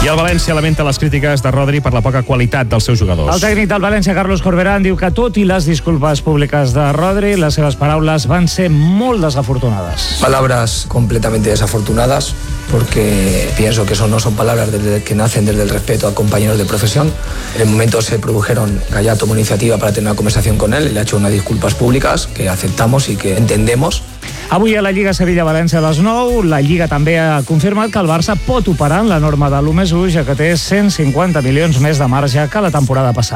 I el València lamenta les crítiques de Rodri per la poca qualitat dels seus jugadors. El tècnic del València, Carlos Corberán, diu que tot i les disculpes públiques de Rodri, les seves paraules van ser molt desafortunades. Palabras completamente desafortunadas, porque pienso que eso no son palabras que nacen desde el respeto a compañeros de profesión. En el momento se produjeron, Gallá tomó iniciativa para tener una conversación con él y le ha hecho unas disculpas públicas que aceptamos y que entendemos. Avui a la Lliga Sevilla-València a les 9, la Lliga també ha confirmat que el Barça pot operar en la norma de l'1+1, ja que té 150 milions més de marge que la temporada passada.